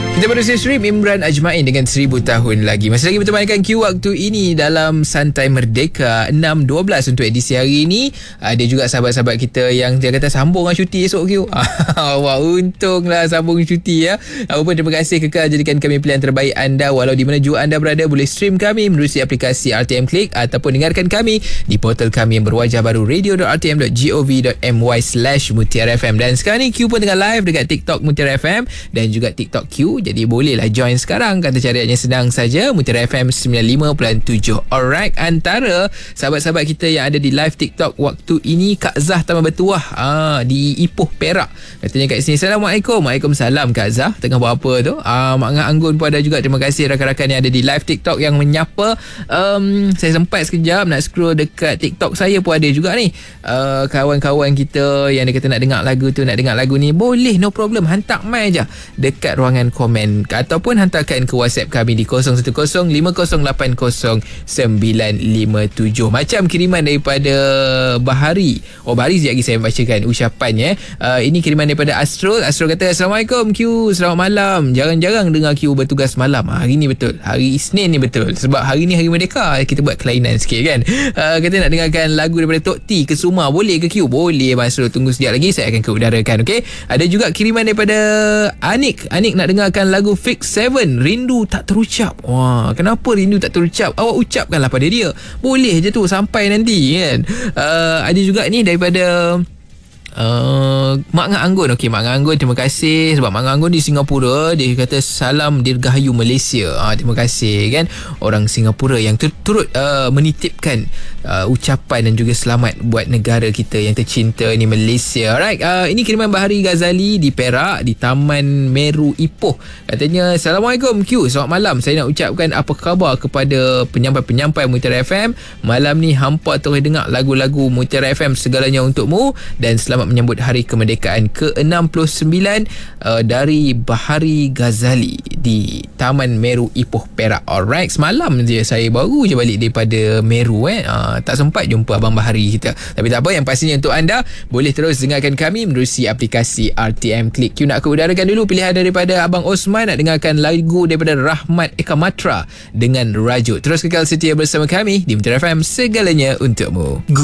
Kita berusia stream Imran Ajmain dengan 1000 tahun lagi. Masih lagi bertemankan Q waktu ini dalam Santai Merdeka 6.12 untuk edisi hari ini. Ada juga sahabat-sahabat kita yang dia kata sambung dengan cuti esok Q. Wah, untunglah sambung cuti ya. Apa pun terima kasih kekal jadikan kami pilihan terbaik anda. Walau di mana jua anda berada, boleh stream kami menerusi aplikasi RTM Click ataupun dengarkan kami di portal kami yang berwajah baru radio.rtm.gov.my/Mutiara FM. Dan sekarang ni Q pun tengah live dekat TikTok Mutiara FM dan juga TikTok Q. Jadi bolehlah join sekarang. Kata cariannya senang saja, Mutiara FM 95.7. Alright, antara sahabat-sahabat kita yang ada di live TikTok waktu ini, Kak Zah Taman Bertuah di Ipoh, Perak. Katanya kat sini, Assalamualaikum. Waalaikumsalam Kak Zah. Tengah buat apa tu? Mak Ngah Anggun pun ada juga. Terima kasih rakan-rakan yang ada di live TikTok yang menyapa. Saya sempat sekejap nak scroll dekat TikTok saya pun ada juga ni. Kawan-kawan kita yang dia kata nak dengar lagu tu, nak dengar lagu ni, boleh, no problem. Hantar mai je dekat ruangan komen ataupun hantarkan ke WhatsApp kami di 011050800957. Macam kiriman daripada Bahari. Bahari sekejap lagi saya bacakan ucapannya. Ini kiriman daripada Astro. Astro kata, Assalamualaikum Q, selamat malam. Jarang-jarang dengar Q bertugas malam. Hari ni betul, hari Isnin ni betul, sebab hari ni hari Merdeka, kita buat kelainan sikit kan. Kata nak dengarkan lagu daripada Tok T, Kesuma. Boleh ke Q? Boleh Astro, tunggu sekejap lagi saya akan keudarakan. Okay? Ada juga kiriman daripada Anik nak dengarkan lagu Fix 7, Rindu Tak Terucap. Wah, kenapa rindu tak terucap? Awak ucapkanlah pada dia. Boleh je tu sampai nanti kan. Ada juga ni daripada Mak Ngah Anggun. Okey, Mak Ngah Anggun, terima kasih sebab Mak Ngah Anggun di Singapura. Dia kata salam Dirgahayu Malaysia. Terima kasih kan orang Singapura yang turut menitipkan ucapan dan juga selamat buat negara kita yang tercinta ni, Malaysia. Alright, ini kiriman Bahari Ghazali di Perak, di Taman Meru Ipoh. Katanya, Assalamualaikum Q, selamat malam. Saya nak ucapkan apa khabar kepada penyampai-penyampai Mutiara FM. Malam ni hampa terus dengar lagu-lagu Mutiara FM, segalanya untukmu, dan selamat menyambut hari kemerdekaan ke-69 dari Bahari Ghazali di Taman Meru Ipoh, Perak. Alright, semalam je saya baru je balik daripada Meru tak sempat jumpa Abang Bahari kita. Tapi tak apa, yang pastinya untuk anda boleh terus dengarkan kami menerusi aplikasi RTM Click. Q nak keudarakan dulu pilihan daripada Abang Osman, nak dengarkan lagu daripada Rahmat Eka Matra dengan Rajuk. Terus kekal setia bersama kami di Mutiara FM, segalanya untukmu.